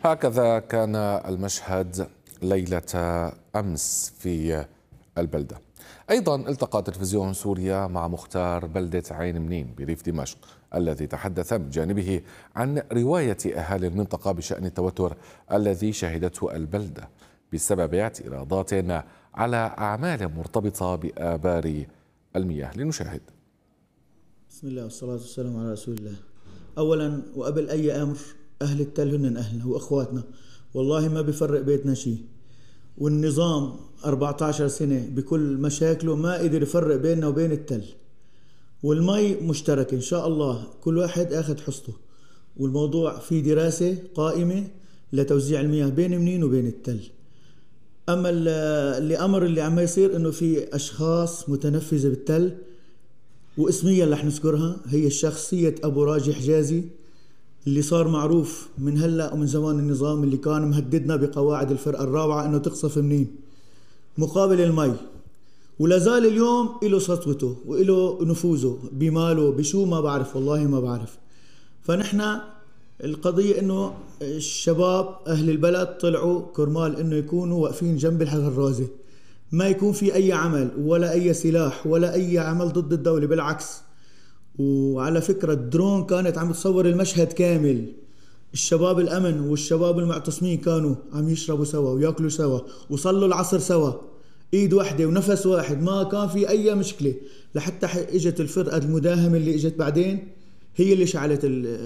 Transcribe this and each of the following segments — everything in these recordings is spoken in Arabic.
هكذا كان المشهد ليلة أمس في البلدة. أيضا التقى تلفزيون سوريا مع مختار بلدة عين منين بريف دمشق، الذي تحدث من جانبه عن رواية أهالي المنطقة بشأن التوتر الذي شهدته البلدة بسبب اعتراضات على أعمال مرتبطة بآبار المياه. لنشاهد. بسم الله والصلاة والسلام على رسول الله. أولا وقبل أي أمر، أهل التل هن أهلنا وأخواتنا، والله ما بيفرق بيتنا شيء. والنظام 14 سنة بكل مشاكله ما قدر يفرق بيننا وبين التل. والمي مشترك إن شاء الله، كل واحد أخذ حصته، والموضوع في دراسة قائمة لتوزيع المياه بين منين وبين التل. أما اللي عم يصير إنه في أشخاص متنفذة بالتل، واسميا رح نذكرها، هي الشخصية أبو راجي حجازي اللي صار معروف من هلأ ومن زمان النظام، اللي كان مهددنا بقواعد الفرقة الرابعة إنه تقصف منين مقابل المي، ولا زال اليوم إله سطوته وإله نفوذه بماله بشو ما بعرف، والله ما بعرف. فنحن القضية إنه الشباب أهل البلد طلعوا كرمال إنه يكونوا واقفين جنب الحرازة، ما يكون في أي عمل ولا أي سلاح ولا أي عمل ضد الدولة، بالعكس. وعلى فكرة الدرون كانت عم تصور المشهد كامل، الشباب الأمن والشباب المعتصمين كانوا عم يشربوا سوا ويأكلوا سوا وصلوا العصر سوا، إيد واحدة ونفس واحد، ما كان في أي مشكلة. لحتى إجت الفرقة المداهمة اللي إجت بعدين هي اللي شعلت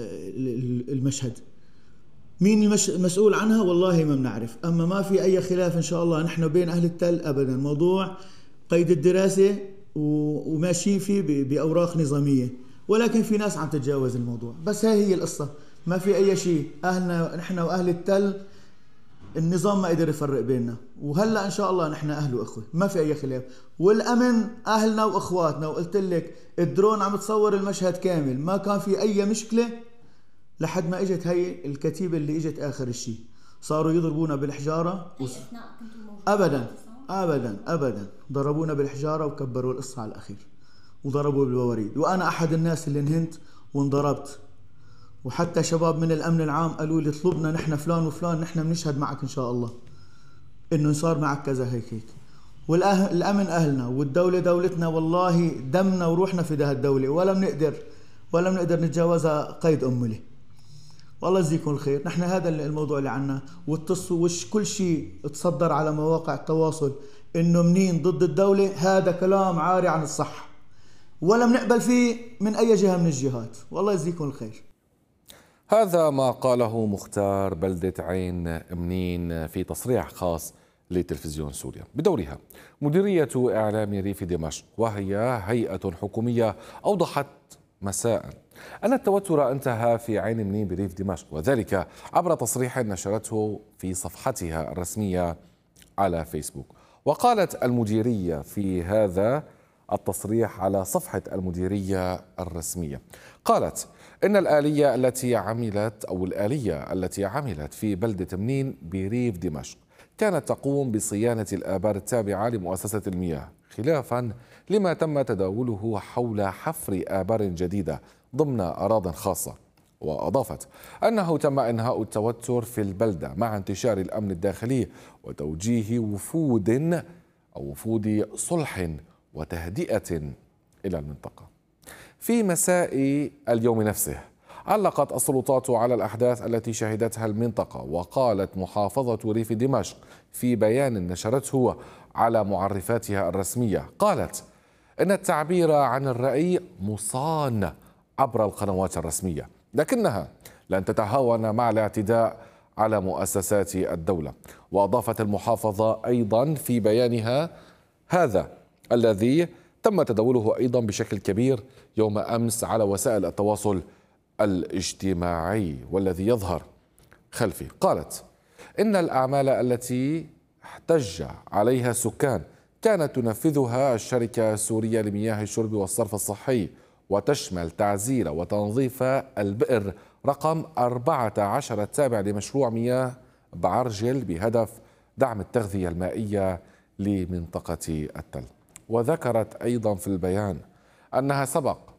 المشهد. مين المسؤول عنها والله ما بنعرف، أما ما في أي خلاف إن شاء الله نحن بين أهل التل أبدا. موضوع قيد الدراسة وماشيين فيه بأوراق نظامية، ولكن في ناس عم تتجاوز الموضوع، بس هي القصة، ما في أي شيء. أهلنا نحن وأهل التل النظام ما قدر يفرق بيننا، وهلأ إن شاء الله نحن أهل وأخوة، ما في أي خلاف. والأمن أهلنا وأخواتنا، وقلت لك الدرون عم تصور المشهد كامل، ما كان في أي مشكلة لحد ما اجت هي الكتيبة اللي اجت آخر الشيء، صاروا يضربونا بالحجارة أبدا أبدا أبدا، ضربونا بالحجارة وكبروا القصة على الأخير وضربوا بالبواريد، وأنا أحد الناس اللي انهنت وانضربت. وحتى شباب من الأمن العام قالوا لي اطلبنا نحن فلان وفلان، نحن بنشهد معك إن شاء الله إنه صار معك كذا هيك. والأمن أهلنا والدولة دولتنا، والله دمنا وروحنا في ده الدولة، ولا بنقدر نتجاوزها قيد أمله. والله يجزيكم الخير. نحن هذا الموضوع اللي عنا، كل شيء تصدر على مواقع التواصل إنه منين ضد الدولة، هذا كلام عاري عن الصح، ولا بنقبل فيه من أي جهة من الجهات. والله يجزيكم الخير. هذا ما قاله مختار بلدة عين منين في تصريح خاص لتلفزيون سوريا. بدورها مديرية إعلام ريف دمشق، وهي هيئة حكومية، أوضحت مساء أن التوتر انتهى في عين منين بريف دمشق، وذلك عبر تصريح نشرته في صفحتها الرسمية على فيسبوك. وقالت المديرية في هذا التصريح على صفحة المديرية الرسمية، قالت إن الآلية التي عملت في بلدة منين بريف دمشق كانت تقوم بصيانة الآبار التابعة لمؤسسة المياه، خلافا لما تم تداوله حول حفر آبار جديدة ضمن أراضٍ خاصة. وأضافت أنه تم إنهاء التوتر في البلدة مع انتشار الأمن الداخلي وتوجيه وفود صلح وتهدئة إلى المنطقة. في مساء اليوم نفسه علقت السلطات على الأحداث التي شهدتها المنطقة، وقالت محافظة ريف دمشق في بيان نشرته على معرفاتها الرسمية، قالت إن التعبير عن الرأي مصان عبر القنوات الرسمية، لكنها لن تتهاون مع الاعتداء على مؤسسات الدولة. وأضافت المحافظة أيضا في بيانها هذا الذي تم تداوله أيضا بشكل كبير يوم أمس على وسائل التواصل الاجتماعي والذي يظهر خلفي، قالت إن الأعمال التي احتج عليها السكان كانت تنفذها الشركة السورية لمياه الشرب والصرف الصحي، وتشمل تعزير وتنظيف البئر رقم 14 التابع لمشروع مياه بعرجل بهدف دعم التغذية المائية لمنطقة التل. وذكرت أيضا في البيان أنها سبق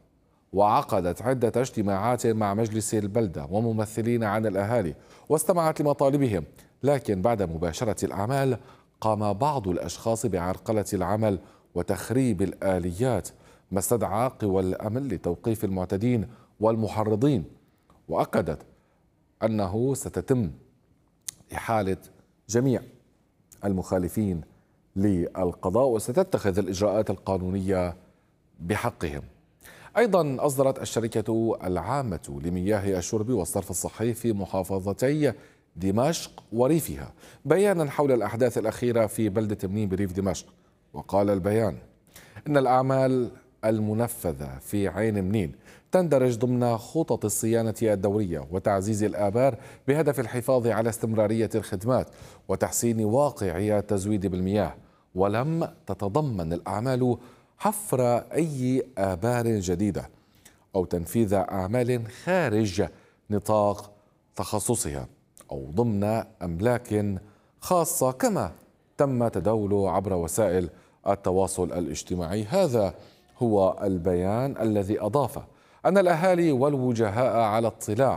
وعقدت عدة اجتماعات مع مجلس البلدة وممثلين عن الأهالي واستمعت لمطالبهم، لكن بعد مباشرة الأعمال قام بعض الأشخاص بعرقلة العمل وتخريب الآليات، ما استدعى قوى الأمن لتوقيف المعتدين والمحرضين، وأكدت أنه ستتم إحالة جميع المخالفين للقضاء وستتخذ الإجراءات القانونية بحقهم. أيضا أصدرت الشركة العامة لمياه الشرب والصرف الصحي في محافظتي دمشق وريفها بيانا حول الأحداث الأخيرة في بلدة منين بريف دمشق، وقال البيان إن الأعمال المنفذة في عين منين تندرج ضمن خطط الصيانة الدورية وتعزيز الآبار بهدف الحفاظ على استمرارية الخدمات وتحسين واقع التزويد بالمياه، ولم تتضمن الأعمال حفر أي آبار جديدة أو تنفيذ أعمال خارج نطاق تخصصها أو ضمن أملاك خاصة كما تم تداوله عبر وسائل التواصل الاجتماعي. هذا هو البيان الذي أضاف أن الأهالي والوجهاء على اطلاع